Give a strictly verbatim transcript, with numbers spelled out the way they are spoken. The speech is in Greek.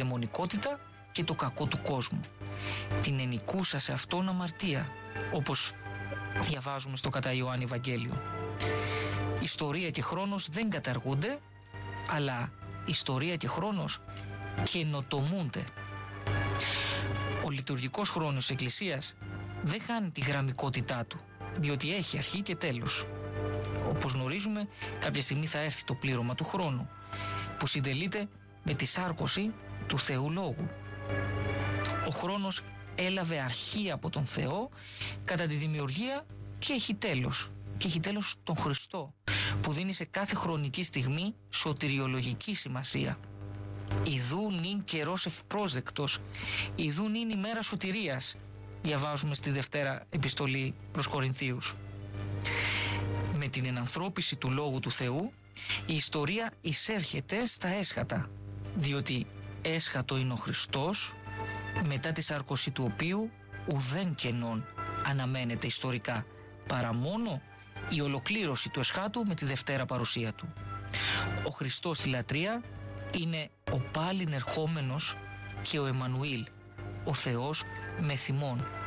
δαιμονικότητα και το κακό του κόσμου. Την ενικούσα σε αυτόν αμαρτία, όπως διαβάζουμε στο κατά Ιωάννη Ευαγγέλιο. Ιστορία και χρόνος δεν καταργούνται, αλλά ιστορία και χρόνος καινοτομούνται. Ο λειτουργικός χρόνος της Εκκλησίας δεν χάνει τη γραμμικότητά του, διότι έχει αρχή και τέλος. Όπως γνωρίζουμε, κάποια στιγμή θα έρθει το πλήρωμα του χρόνου, που συντελείται με τη σάρκωση του Θεού Λόγου. Ο χρόνος έλαβε αρχή από τον Θεό κατά τη δημιουργία και έχει τέλος. Και έχει τέλος τον Χριστό, που δίνει σε κάθε χρονική στιγμή σωτηριολογική σημασία. Ιδού νυν καιρός ευπρόσδεκτος, ιδού νυν ημέρα σωτηρίας, διαβάζουμε στη Δευτέρα Επιστολή προς Κορινθίους. Με την ενανθρώπιση του Λόγου του Θεού, η ιστορία εισέρχεται στα έσχατα, διότι έσχατο είναι ο Χριστός, μετά τη σάρκωση του οποίου ουδέν κενών αναμένεται ιστορικά, παρά μόνο η ολοκλήρωση του εσχάτου με τη Δευτέρα παρουσία του. Ο Χριστός στη λατρεία είναι ο πάλιν ερχόμενος και ο Εμμανουήλ, ο Θεός με θυμών,